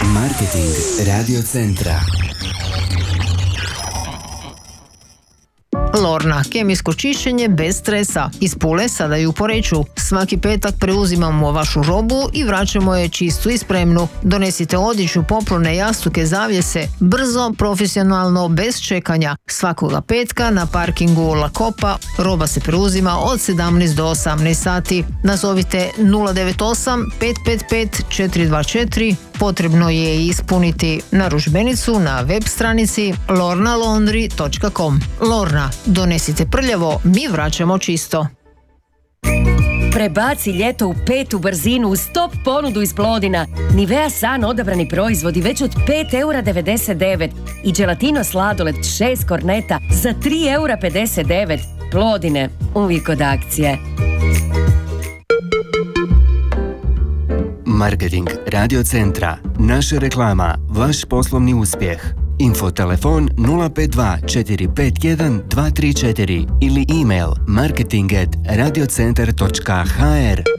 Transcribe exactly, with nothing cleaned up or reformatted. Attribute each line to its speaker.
Speaker 1: Marketing Radio Centra.
Speaker 2: Lorna, kemijsko čišćenje bez stresa. Iz Pule sada i u Poreču. Svaki petak preuzimamo vašu robu i vraćamo je čistu i spremnu. Donesite odjeću, poplone, jastuke, zavjese. Brzo, profesionalno, bez čekanja. Svakoga petka na parkingu La Copa roba se preuzima od sedamnaest do osamnaest sati. Nazovite nula devet osam pet pet pet četiri dva četiri. Potrebno je ispuniti narudžbenicu na web stranici lorna laundry točka com. Lorna, donesite prljavo, mi vraćamo čisto.
Speaker 3: Prebaci ljeto u petu brzinu uz top ponudu iz Plodina. Nivea San odabrani proizvodi već od pet eura devedeset devet i Gelatino sladoled šest korneta za tri eura pedeset devet. Plodine, uvijek od akcije.
Speaker 1: Marketing Radio Centra. Naša reklama, vaš poslovni uspjeh. Info telefon nula pet dva četiri pet jedan dva tri četiri ili email marketing at radiocentar točka h r.